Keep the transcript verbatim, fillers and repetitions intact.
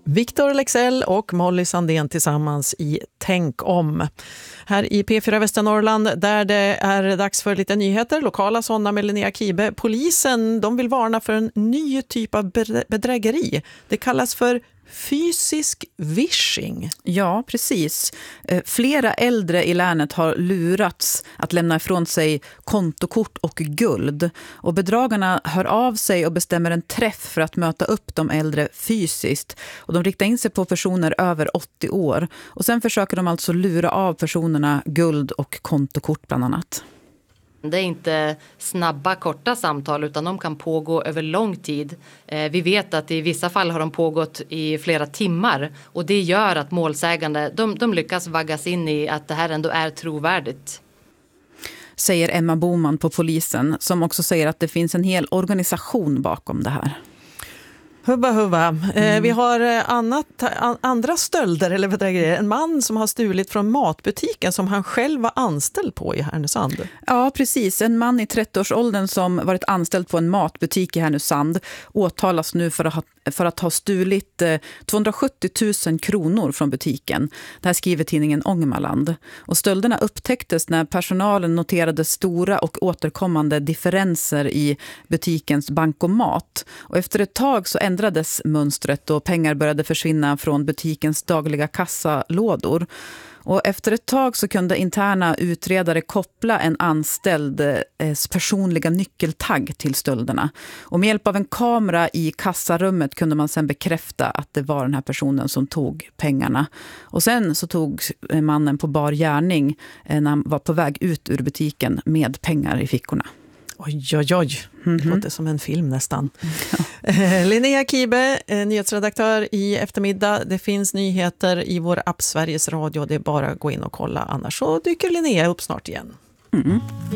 Victor Lexell och Molly Sandén tillsammans i Tänk om. Här i P fyra Västernorrland där det är dags för lite nyheter, lokala sådana med Linnea Kibe. Polisen, de vill varna för en ny typ av bedrägeri. Det kallas för fysisk vishing. Ja, precis. Flera äldre i länet har lurats att lämna ifrån sig kontokort och guld. Och bedragarna hör av sig och bestämmer en träff för att möta upp de äldre fysiskt. Och de riktar in sig på personer över åttio år. Och sen försöker de alltså lura av personerna guld och kontokort bland annat. Det är inte snabba, korta samtal utan de kan pågå över lång tid. Eh, vi vet att i vissa fall har de pågått i flera timmar och det gör att målsägande de, de lyckas vaggas in i att det här ändå är trovärdigt. Säger Emma Boman på polisen som också säger att det finns en hel organisation bakom det här. Hubba hubba. Mm. Eh, vi har annat, an, andra stölder eller bedrägerier. En man som har stulit från matbutiken som han själv var anställd på i Härnösand. Ja, precis. En man i trettioårsåldern som varit anställd på en matbutik i Härnösand åtalas nu för att ha, för att ha stulit eh, tvåhundrasjuttio tusen kronor från butiken. Det här skriver tidningen Ångermanland. Och stölderna upptäcktes när personalen noterade stora och återkommande differenser i butikens bankomat. Och efter ett tag så ändrades mönstret och pengar började försvinna från butikens dagliga kassalådor. Och efter ett tag så kunde interna utredare koppla en anställds personliga nyckeltagg till stölderna. Och med hjälp av en kamera i kassarummet kunde man sen bekräfta att det var den här personen som tog pengarna. Och sen så tog mannen på bar gärning när han var på väg ut ur butiken med pengar i fickorna. Oj, oj, oj. Det låter som en film nästan. Mm. Linnea Kibe, nyhetsredaktör i eftermiddag. Det finns nyheter i vår app Sveriges Radio. Det är bara att gå in och kolla. Annars så dyker Linnea upp snart igen. Mm.